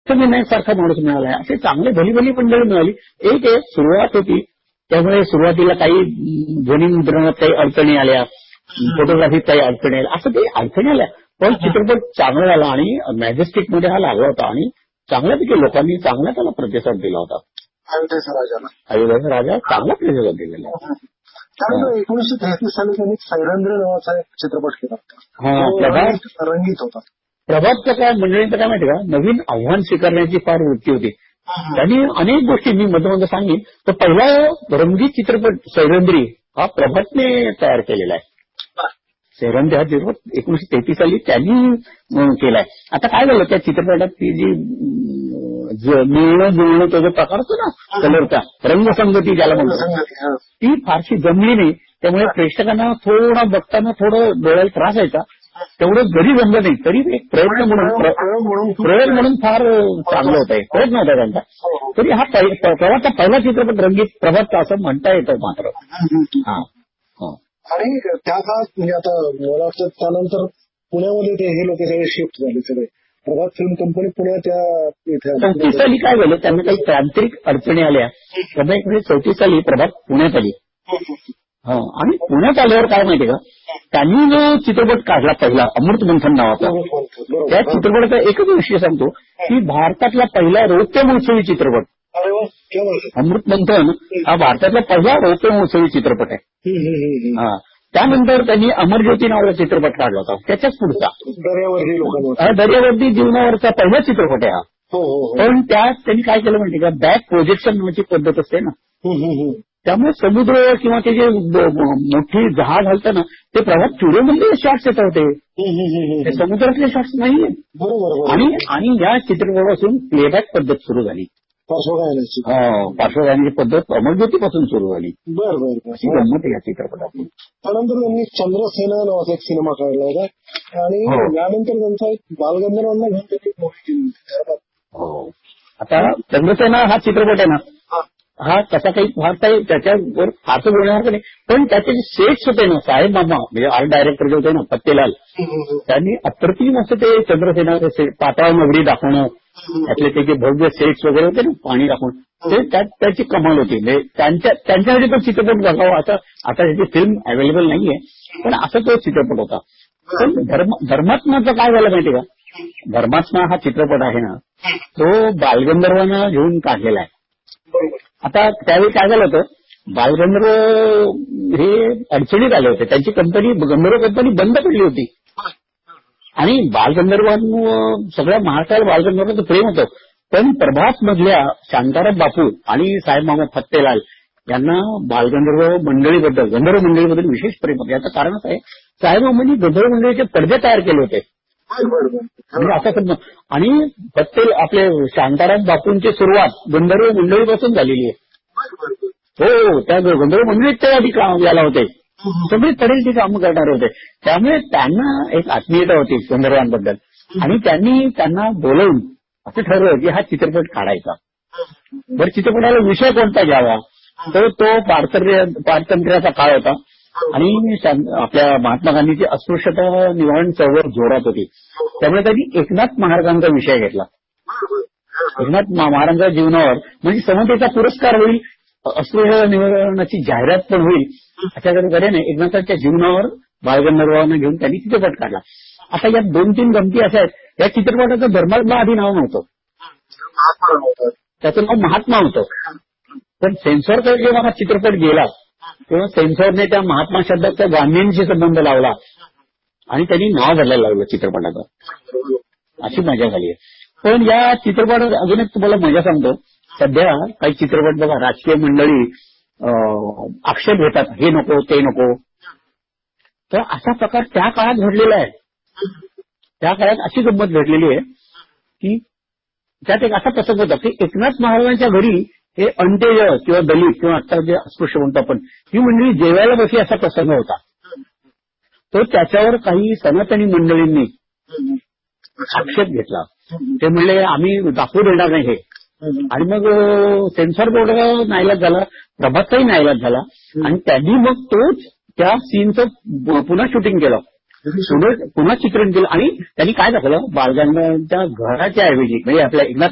सारखा माणूस मिळालाय, असे चांगले भली भली मंडळी मिळाली. एक सुरुवात होती, त्यामुळे सुरुवातीला काही ध्वनी मुद्रणात काही अडचणी आल्या, फोटोग्राफीत काही अडचणी आल्या, असं काही अडचणी आल्या. पण चित्रपट चांगला झाला आणि मॅजेस्टिक मध्ये हा लागला होता आणि चांगल्यापैकी लोकांनी चांगला त्याला प्रतिसाद दिला होता. अयोध्याचा राजा चांगला प्रतिसाद दिलेला आहे. त्यानंतर 1933 साली त्यांनी सैरंद्र नावाचा एक चित्रपट केला होता, रंगीत होता. प्रभातचं काय मंडळींचं काय माहिती का, नवीन आव्हान स्वीकारण्याची फार वृत्ती होती. त्यांनी अनेक गोष्टी मी मध्ये सांगेन. तर पहिला रंगीत चित्रपट सैरंद्री हा प्रभातने तयार केलेला आहे. सैरंद्री हा चित्रपट 1933 साली त्यांनी केलाय. आता काय झालं त्या चित्रपटात ती जी मिळणं जुळणं तो जो प्रकार होतो ना कलरचा, रंगसंगती ज्याला म्हणतो, ती फारशी जमली नाही. त्यामुळे प्रेक्षकांना थोडं बघताना थोडं डोळ्याला त्रास व्हायचा. तेवढं जरी जमलं नाही तरी एक प्रयत्न म्हणून फार चांगलं होतं. प्रयत्न होता त्यांचा. तरी हा प्रभातचा पहिला चित्रपट रंगीत प्रभातचा असं म्हणता येतं मात्र. आणि त्या काळात म्हणजे आता मला वाटतं त्यानंतर पुण्यामध्ये हे लोक सगळे शिफ्ट झाले सगळे. प्रभात फिल्म कंपनी पुण्यात 34 साली काय झालं, त्यांना काही तांत्रिक अडचणी आल्या. 34 साली प्रभात पुण्यात आली. आणि पुण्यात आल्यावर काय माहितीये का, त्यांनी जो चित्रपट काढला पहिला अमृत मंथन नावाचा, त्या चित्रपटाचा एकच विषय सांगतो की भारतातला पहिला रौप्य महोत्सवी चित्रपट अमृत मंथन हा भारतातला पहिला रौप्य महोत्सवी चित्रपट आहे. त्यानंतर त्यांनी अमरज्योती नावाचा चित्रपट काढला होता, त्याच्याच पुढचा दर्यावर्दी जीवनावरचा पहिला चित्रपट आहे हा. पण त्यात त्यांनी काय केलं माहिती का, बॅक प्रोजेक्शन नावाची पद्धत असते ना, त्यामुळे समुद्र किंवा ते जे मोठी जहाज हलतं ना, ते प्रभात स्टुडिओमध्ये शॉट्स येत होते, ते समुद्रातले शॉट्स नाहीये. आणि या चित्रपटापासून प्लेबॅक पद्धत सुरू झाली, पार्श्वगायनाची पद्धत अमरज्योतीपासून सुरू झाली. अशी गंमत या चित्रपटात. त्यानंतर त्यांनी चंद्रसेना नावाचा एक सिनेमा काढला होता आणि यानंतर त्यांचा एक बालगंधर्वांना घेऊन त्यांनी मूव्ही केली होती. आता चंद्रसेना हा चित्रपट आहे ना, हा तसा काही फार काही त्याच्यावर फारसं बोलण्यासारखं नाही. पण त्याचे जे सेट्स होते ना, साहेब मामा म्हणजे आर्ट डायरेक्टर जे होते ना पत्तेलाल, त्यांनी अप्रतिम असं ते चंद्रसेना पाताळ नगरी दाखवणं, त्यातले ते जे भव्य सेट्स वगैरे होते ना पाणी दाखवून, ते त्याची कमाल होती. त्यांच्यासाठी तो चित्रपट बघावा असं. आता त्याची फिल्म अवेलेबल नाहीये, पण असा तो चित्रपट होता. पण धर्मात्माचं काय झालं माहिती का, धर्मात्मा हा चित्रपट आहे ना, तो बालगंधर्वांना घेऊन काढलेला आहे. आता त्यावेळी काय झालं होतं, बालगंधर्व हे अडचणीत आले होते. त्यांची कंपनी गंधर्व कंपनी बंद पडली होती आणि बालगंधर्वांवर सगळ्या महाराष्ट्राला बालगंधर्वांचं प्रेम होतं. पण प्रभास मधल्या शांताराम बापू आणि साहेब मामा फत्तेलाल यांना बालगंधर्व मंडळीबद्दल, गंधर्व मंडळीबद्दल विशेष प्रेम होतं. याचं कारण असं आहे, साहेब मामांनी गंधर्व मंडळीचे पडदे तयार केले होते. आणि फत्तेल आपले शांताराम बापूंची सुरुवात गंधर्व मंडळीपासून झालेली आहे. त्या गंधर्व मंडळीत ते आधी याला होते, सगळे तऱ्हेची कामं करणारे होते. त्यामुळे त्यांना एक आत्मीयता होती गंधर्वांबद्दल आणि त्यांनी त्यांना बोलवून असं ठरवलं की हा चित्रपट काढायचा. बरं, चित्रपटाला विषय कोणता घ्यावा, तर तो पारतंत्र्याचा काळ होता आणि आपल्या महात्मा गांधीची अस्पृश्यता निवारण चळवळ जोरात होती. त्यामुळे त्यांनी एकनाथ महाराजांचा विषय घेतला. एकनाथ महाराजांच्या जीवनावर म्हणजे समतेचा पुरस्कार होईल, अस्पृश्यता निवारणाची जाहिरात पण होईल, अशा तऱ्हेने एकनाथांच्या जीवनावर बालगंधर्वांना घेऊन त्यांनी चित्रपट काढला. आता यात 2-3 गमती अशा आहेत. या चित्रपटाचं धर्मात्मा आधी नाव नव्हतं, त्याचं नाव महात्मा होतं. पण सेन्सॉरकडे जेव्हा हा चित्रपट गेला तेव्हा सेन्सॉरने त्या महात्मा शब्दाचा गांधींशी संबंध लावला आणि त्यांनी नाव बदलायला लागलं चित्रपटाचं. अशी मजा झाली आहे. पण या चित्रपटात अजून एक तुम्हाला मजा सांगतो. सध्या काही चित्रपट बघा, राजकीय मंडळी आक्षेप घेतात, हे नको ते नको. तर असा प्रकार त्या काळात घडलेला आहे. त्या काळात अशी गंमत घडलेली आहे की त्यात एक असा प्रसंग होता की एकनाथ महाराजांच्या घरी हे अंत्यज किंवा दलित किंवा आता जे अस्पृश्य म्हणतो आपण, ही मंडळी जेवायला बसली असा प्रसंग होता. तो त्याच्यावर काही सनातनी मंडळींनी आक्षेप घेतला. ते म्हणले आम्ही दाखवू देणार नाही हे. आणि मग सेन्सॉर बोर्ड नाईलाज झाला, प्रभातचाही नाईलाज झाला आणि त्यांनी मग तोच त्या सीनचं पुन्हा शूटिंग केलं, पुन्हा चित्रण केलं आणि त्यांनी काय दाखवलं, बालगंधर्वांच्या घराच्या ऐवजी म्हणजे आपल्या एकनाथ